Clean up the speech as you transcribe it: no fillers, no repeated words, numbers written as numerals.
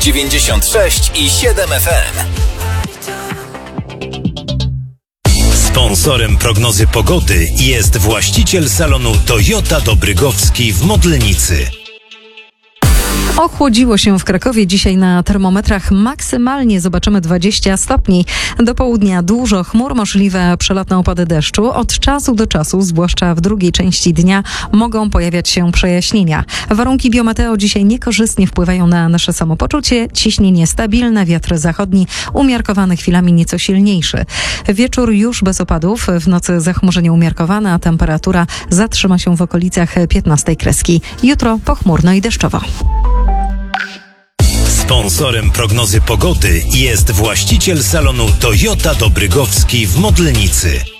96,7 FM. Sponsorem prognozy pogody jest właściciel salonu Toyota Dobrygowski w Modlenicy. Ochłodziło się w Krakowie. Dzisiaj na termometrach maksymalnie zobaczymy 20 stopni. Do południa dużo chmur, możliwe przelotne opady deszczu. Od czasu do czasu, zwłaszcza w drugiej części dnia, mogą pojawiać się przejaśnienia. Warunki biometeo dzisiaj niekorzystnie wpływają na nasze samopoczucie. Ciśnienie stabilne, wiatr zachodni umiarkowany, chwilami nieco silniejszy. Wieczór już bez opadów, w nocy zachmurzenie umiarkowane, a temperatura zatrzyma się w okolicach 15 kreski. Jutro pochmurno i deszczowo. Sponsorem prognozy pogody jest właściciel salonu Toyota Dobrygowski w Modlenicy.